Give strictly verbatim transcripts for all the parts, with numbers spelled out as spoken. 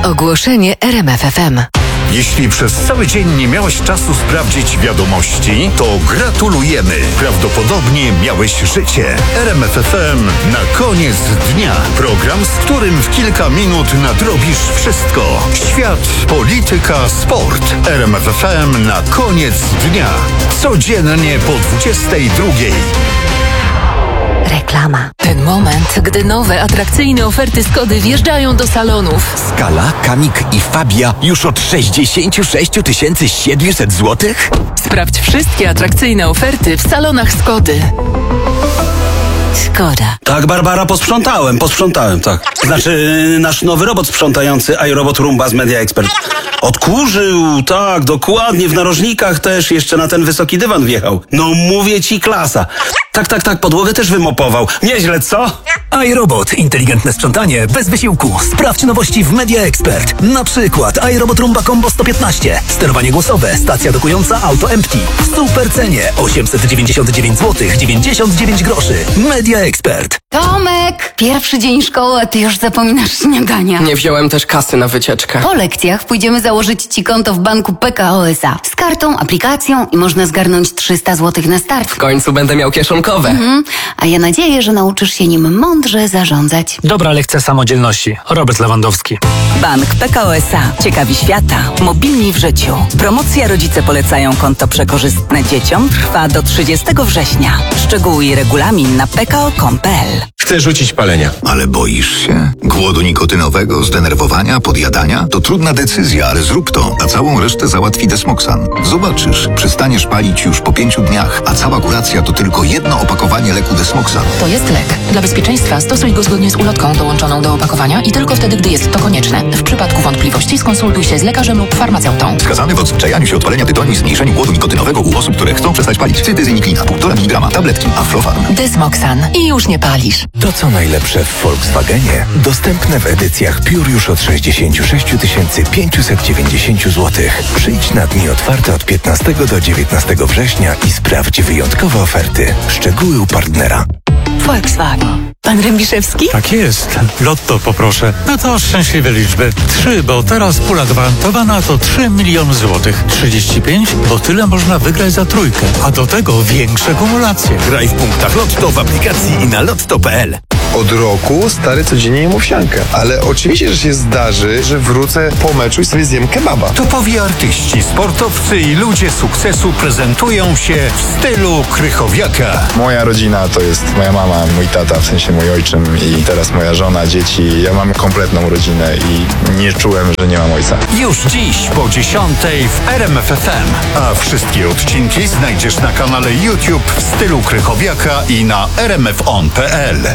Ogłoszenie R M F F M. Jeśli przez cały dzień nie miałeś czasu sprawdzić wiadomości, to gratulujemy. Prawdopodobnie miałeś życie. R M F F M na koniec dnia. Program, z którym w kilka minut nadrobisz wszystko. Świat, polityka, sport. R M F F M na koniec dnia. Codziennie po dwudziestej drugiej. Reklama. Ten moment, gdy nowe, atrakcyjne oferty Skody wjeżdżają do salonów. Skala, Kamik i Fabia już od sześćdziesiąt sześć tysięcy siedemset złotych? Sprawdź wszystkie atrakcyjne oferty w salonach Skody. Skoda. Tak, Barbara, posprzątałem, posprzątałem, tak. Znaczy, nasz nowy robot sprzątający, iRobot Roomba z Media Expert. Odkurzył, tak, dokładnie, w narożnikach też jeszcze na ten wysoki dywan wjechał. No mówię ci, klasa. Tak, tak, tak, podłogę też wymopował. Nieźle, co? iRobot. Inteligentne sprzątanie bez wysiłku. Sprawdź nowości w Media Expert. Na przykład iRobot Roomba Combo sto piętnaście. Sterowanie głosowe. Stacja dokująca Auto Empty. W super cenie osiemset dziewięćdziesiąt dziewięć złotych dziewięćdziesiąt dziewięć groszy. Media Expert. Tomek! Pierwszy dzień szkoły, a ty już zapominasz śniadania. Nie wziąłem też kasy na wycieczkę. Po lekcjach pójdziemy założyć ci konto w banku P K O S A. Z kartą, aplikacją i można zgarnąć trzysta złotych na start. W końcu będę miał kieszonkowe. Mhm. A ja nadzieję, że nauczysz się nim mądrze zarządzać. Dobra lekcja samodzielności. Robert Lewandowski. Bank P K O S A. Ciekawi świata. Mobilni w życiu. Promocja Rodzice polecają konto przekorzystne dzieciom trwa do trzydziestego września. Szczegóły i regulamin na p k o kropka com kropka p l. Chcę rzucić palenia. Ale boisz się? Głodu nikotynowego, zdenerwowania, podjadania? To trudna decyzja, ale zrób to, a całą resztę załatwi Desmoxan. Zobaczysz, przestaniesz palić już po pięciu dniach, a cała kuracja to tylko jedno opakowanie leku Desmoxan. To jest lek. Dla bezpieczeństwa stosuj go zgodnie z ulotką dołączoną do opakowania i tylko wtedy, gdy jest to konieczne. W przypadku wątpliwości skonsultuj się z lekarzem lub farmaceutą. Wskazany w odzwyczajaniu się od palenia tytoniu i zmniejszeniu głodu nikotynowego u osób, które chcą przestać palić. Cytyzyniklina, półtora miligrama, tabletki, Aflofarm. Desmoxan. I już nie palisz. To co najlepsze w Volkswagenie, dostępne w edycjach Pure już od sześćdziesiąt sześć tysięcy pięćset dziewięćdziesiąt złotych. Przyjdź na dni otwarte od piętnastego do dziewiętnastego września i sprawdź wyjątkowe oferty. Szczegóły u partnera. Volkswagen. Pan Rębiszewski? Tak jest. Lotto poproszę. No to szczęśliwe liczby. Trzy, bo teraz pula gwarantowana to trzy miliony złotych. trzydzieści pięć, bo tyle można wygrać za trójkę. A do tego większe kumulacje. Graj w punktach Lotto w aplikacji i na lotto kropka p l. Od roku stary codziennie jem owsiankę. Ale oczywiście, że się zdarzy, że wrócę po meczu i sobie zjem kebaba. Topowi artyści, sportowcy i ludzie sukcesu prezentują się w stylu Krychowiaka. Moja rodzina to jest moja mama, mój tata, w sensie mój ojczym i teraz moja żona, dzieci. Ja mam kompletną rodzinę i nie czułem, że nie mam ojca. Już dziś po dziesiątej w R M F F M. A wszystkie odcinki znajdziesz na kanale YouTube w stylu Krychowiaka i na r m f on kropka p l.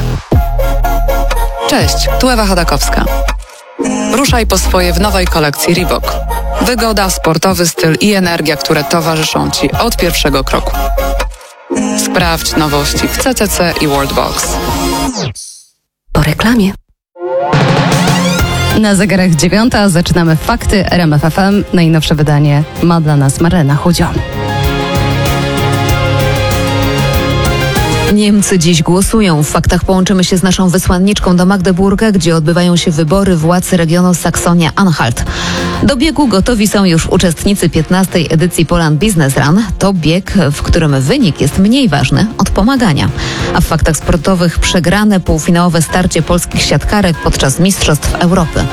Cześć, tu Ewa Chodakowska. Ruszaj po swoje w nowej kolekcji Reebok. Wygoda, sportowy styl i energia, które towarzyszą Ci od pierwszego kroku. Sprawdź nowości w C C C i Worldbox. Po reklamie. Na zegarach dziewiąta zaczynamy Fakty R M F F M. Najnowsze wydanie ma dla nas Marlena Chudzion. Niemcy dziś głosują. W faktach połączymy się z naszą wysłanniczką do Magdeburga, gdzie odbywają się wybory władz regionu Saksonia-Anhalt. Do biegu gotowi są już uczestnicy piętnastej edycji Poland Business Run. To bieg, w którym wynik jest mniej ważny od pomagania. A w faktach sportowych przegrane półfinałowe starcie polskich siatkarek podczas Mistrzostw Europy.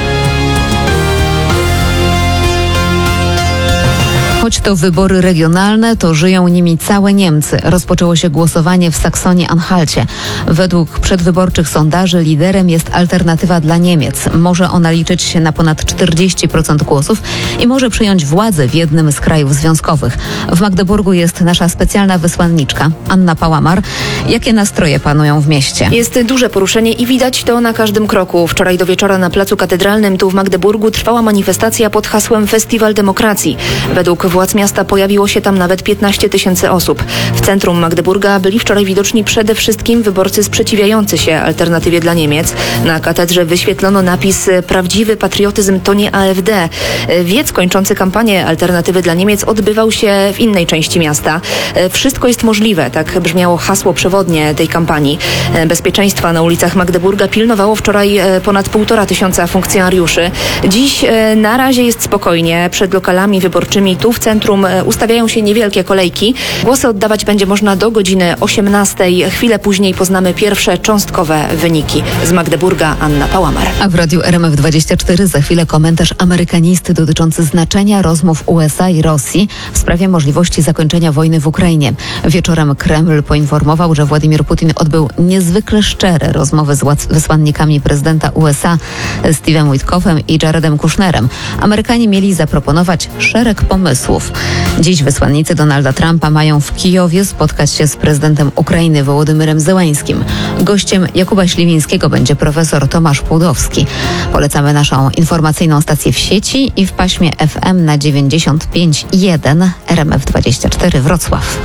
Choć to wybory regionalne, to żyją nimi całe Niemcy. Rozpoczęło się głosowanie w Saksonii-Anhalcie. Według przedwyborczych sondaży liderem jest Alternatywa dla Niemiec. Może ona liczyć się na ponad czterdzieści procent głosów i może przejąć władzę w jednym z krajów związkowych. W Magdeburgu jest nasza specjalna wysłanniczka, Anna Pałamar. Jakie nastroje panują w mieście? Jest duże poruszenie i widać to na każdym kroku. Wczoraj do wieczora na Placu Katedralnym tu w Magdeburgu trwała manifestacja pod hasłem Festiwal Demokracji. Według władz władz miasta pojawiło się tam nawet piętnaście tysięcy osób. W centrum Magdeburga byli wczoraj widoczni przede wszystkim wyborcy sprzeciwiający się alternatywie dla Niemiec. Na katedrze wyświetlono napis „Prawdziwy patriotyzm to nie A F D”. Wiec kończący kampanię alternatywy dla Niemiec odbywał się w innej części miasta. Wszystko jest możliwe, tak brzmiało hasło przewodnie tej kampanii. Bezpieczeństwa na ulicach Magdeburga pilnowało wczoraj ponad półtora tysiąca funkcjonariuszy. Dziś na razie jest spokojnie. Przed lokalami wyborczymi tu w centrum ustawiają się niewielkie kolejki. Głosy oddawać będzie można do godziny osiemnastej. Chwilę później poznamy pierwsze cząstkowe wyniki. Z Magdeburga Anna Pałamar. A w Radiu R M F dwadzieścia cztery za chwilę komentarz amerykanisty dotyczący znaczenia rozmów U S A i Rosji w sprawie możliwości zakończenia wojny w Ukrainie. Wieczorem Kreml poinformował, że Władimir Putin odbył niezwykle szczere rozmowy z wysłannikami prezydenta U S A Steve'em Witkoffem i Jaredem Kushnerem. Amerykanie mieli zaproponować szereg pomysłów. Dziś wysłannicy Donalda Trumpa mają w Kijowie spotkać się z prezydentem Ukrainy Wołodymyrem Zełańskim. Gościem Jakuba Śliwińskiego będzie profesor Tomasz Płudowski. Polecamy naszą informacyjną stację w sieci i w paśmie F M na dziewięćdziesiąt pięć i jeden R M F dwadzieścia cztery Wrocław.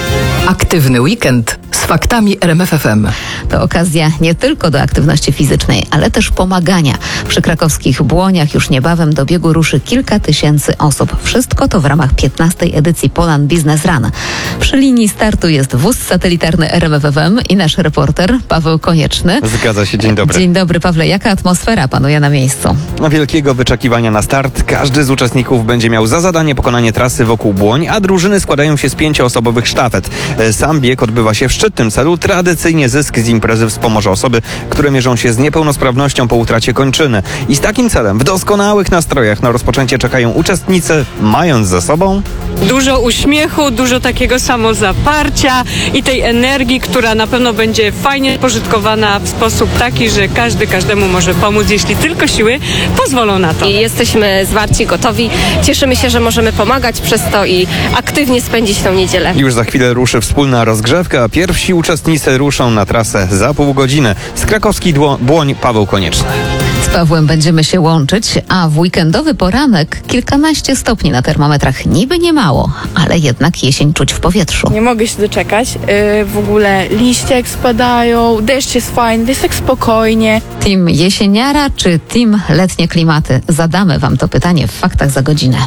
Aktywny weekend z faktami R M F F M. To okazja nie tylko do aktywności fizycznej, ale też pomagania. Przy krakowskich Błoniach już niebawem do biegu ruszy kilka tysięcy osób. Wszystko to w ramach piętnastej edycji Poland Business Run. Przy linii startu jest wóz satelitarny R M F F M i nasz reporter Paweł Konieczny. Zgadza się, dzień dobry. Dzień dobry, Pawle. Jaka atmosfera panuje na miejscu? Wielkiego wyczekiwania na start. Każdy z uczestników będzie miał za zadanie pokonanie trasy wokół Błoń, a drużyny składają się z pięcioosobowych sztafet. Sam bieg odbywa się w szczytnym celu. Tradycyjnie zysk z imprezy wspomoże osoby, które mierzą się z niepełnosprawnością po utracie kończyny. I z takim celem w doskonałych nastrojach na rozpoczęcie czekają uczestnicy, mając za sobą dużo uśmiechu, dużo takiego samozaparcia i tej energii, która na pewno będzie fajnie pożytkowana w sposób taki, że każdy każdemu może pomóc, jeśli tylko siły pozwolą na to. I jesteśmy zwarci, gotowi. Cieszymy się, że możemy pomagać przez to i aktywnie spędzić tę niedzielę. Już za chwilę ruszy wspólna rozgrzewka, a pierwsi uczestnicy ruszą na trasę za pół godziny. Z krakowskiej Błoń Paweł Konieczny. Z Pawłem będziemy się łączyć, a w weekendowy poranek kilkanaście stopni na termometrach. Niby nie mało, ale jednak jesień czuć w powietrzu. Nie mogę się doczekać. Yy, w ogóle liście jak spadają, deszcz jest fajny, jest tak spokojnie. Team jesieniara czy team letnie klimaty? Zadamy wam to pytanie w faktach za godzinę.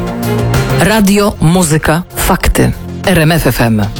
Radio, muzyka, fakty. R M F F M.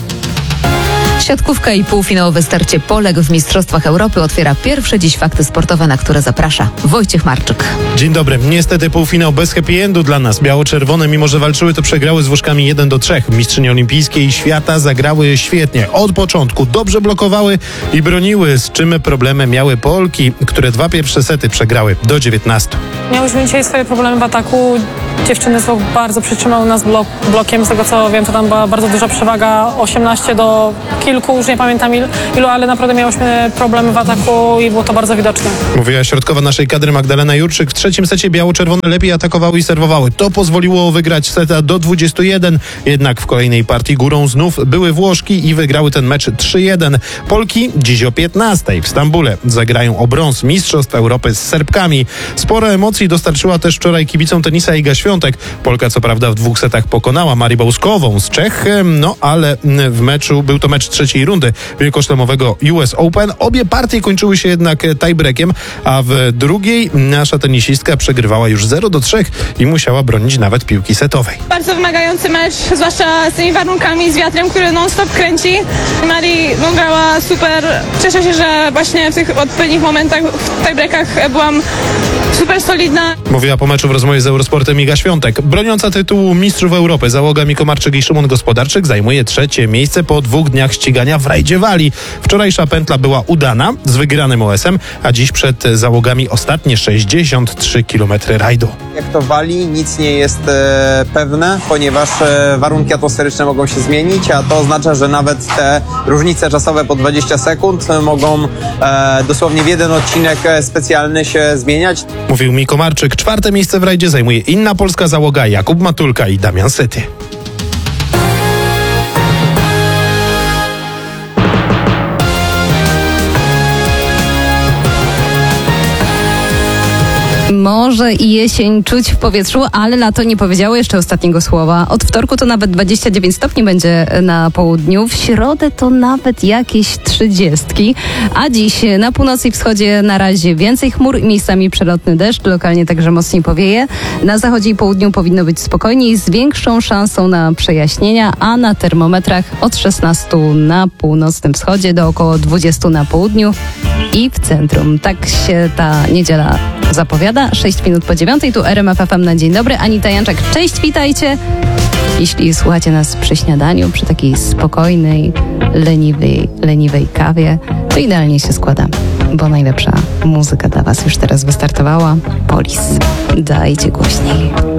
Siatkówka i półfinałowe starcie Polek w Mistrzostwach Europy otwiera pierwsze dziś fakty sportowe, na które zaprasza Wojciech Marczyk. Dzień dobry. Niestety półfinał bez happy endu dla nas. Biało-czerwone, mimo że walczyły, to przegrały z Włoszkami jeden do trzech. Mistrzynie olimpijskie i świata zagrały świetnie. Od początku dobrze blokowały i broniły, z czym problemy miały Polki, które dwa pierwsze sety przegrały do dziewiętnastu. Miałyśmy dzisiaj swoje problemy w ataku. Dziewczyny są bardzo przytrzymały nas blok, blokiem. Z tego co wiem, to tam była bardzo duża przewaga, osiemnaście do kilku, już nie pamiętam ilu, ale naprawdę miałyśmy problemy w ataku i było to bardzo widoczne. Mówiła środkowa naszej kadry Magdalena Jurczyk. W trzecim secie biało-czerwone lepiej atakowały i serwowały. To pozwoliło wygrać seta do dwudziestu jeden. Jednak w kolejnej partii górą znów były Włoszki i wygrały ten mecz trzy jeden. Polki dziś o piętnastej w Stambule zagrają o brąz Mistrzostw Europy z Serbkami. Sporo emocji dostarczyła też wczoraj kibicom tenisa Iga Świątek. Polka co prawda w dwóch setach pokonała Marię Bauskową z Czech, no ale w meczu, był to mecz trzeciej rundy wielkoszlemowego U S Open. Obie partie kończyły się jednak tiebreakiem, a w drugiej nasza tenisistka przegrywała już zero do trzech i musiała bronić nawet piłki setowej. Bardzo wymagający mecz, zwłaszcza z tymi warunkami, z wiatrem, który non-stop kręci. Mari no, grała super. Cieszę się, że właśnie w tych odpowiednich momentach w tiebreakach byłam super solidna. Mówiła po meczu w rozmowie z Eurosportem Iga Świątek. Broniąca tytułu Mistrzów Europy załoga Miko Marczyk i Szymon Gospodarczyk zajmuje trzecie miejsce po dwóch dniach ścigania w rajdzie Walii. Wczorajsza pętla była udana z wygranym O S em, a dziś przed załogami ostatnie sześćdziesiąt trzy kilometry rajdu. Jak to wali, nic nie jest e, pewne, ponieważ e, warunki atmosferyczne mogą się zmienić, a to oznacza, że nawet te różnice czasowe po dwadzieścia sekund mogą e, dosłownie w jeden odcinek specjalny się zmieniać. Mówił Miko Marczyk. Czwarte miejsce w rajdzie zajmuje inna polska załoga, Jakub Matulka i Damian Syty. może i jesień czuć w powietrzu, ale lato nie powiedziało jeszcze ostatniego słowa. Od wtorku to nawet dwadzieścia dziewięć stopni będzie na południu, w środę to nawet jakieś trzydziestki, a dziś na północy i wschodzie na razie więcej chmur, miejscami przelotny deszcz, lokalnie także mocniej powieje. Na zachodzie i południu powinno być spokojniej, z większą szansą na przejaśnienia, a na termometrach od szesnastu na północnym wschodzie do około dwudziestu na południu i w centrum. Tak się ta niedziela zapowiada. sześć minut po dziewiątej, tu R M F F M na dzień dobry. Anita Janczak, cześć, witajcie. Jeśli słuchacie nas przy śniadaniu, przy takiej spokojnej, leniwej, leniwej kawie, to idealnie się składa, bo najlepsza muzyka dla was już teraz wystartowała. Polis, dajcie głośniej.